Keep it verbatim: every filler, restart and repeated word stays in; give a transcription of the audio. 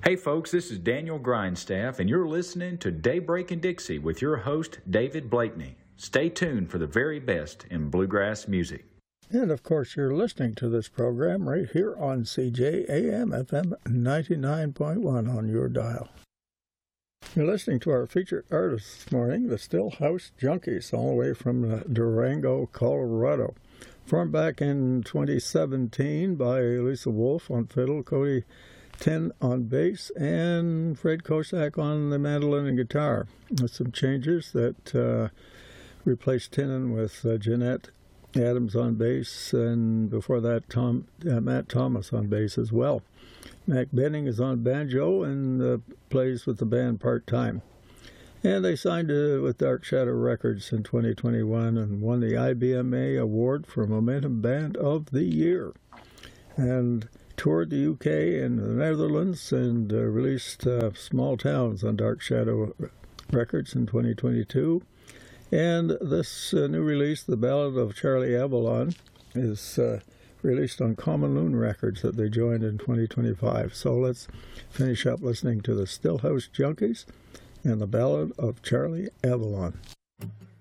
Hey folks, this is Daniel Grindstaff, and you're listening to Daybreak in Dixie with your host, David Blakeney. Stay tuned for the very best in bluegrass music. And of course, you're listening to this program right here on C J A M F M ninety-nine point one on your dial. You're listening to our featured artist this morning, the Stillhouse Junkies, all the way from Durango, Colorado. Formed back in twenty seventeen by Lisa Wolf on fiddle, Cody Tin on bass, and Fred Kosak on the mandolin and guitar. With some changes that uh, replaced Tinnin with uh, Jeanette Adams on bass, and before that, Tom uh, Matt Thomas on bass as well. Mac Benning is on banjo and uh, plays with the band part-time. And they signed uh, with Dark Shadow Records in twenty twenty-one and won the I B M A Award for Momentum Band of the Year. And toured the U K and the Netherlands and uh, released uh, Small Towns on Dark Shadow Records in twenty twenty-two. And this uh, new release, The Ballad of Charlie Avalon, is uh, released on Common Loon Records that they joined in twenty twenty-five. So let's finish up listening to the Stillhouse Junkies and The Ballad of Charlie Avalon.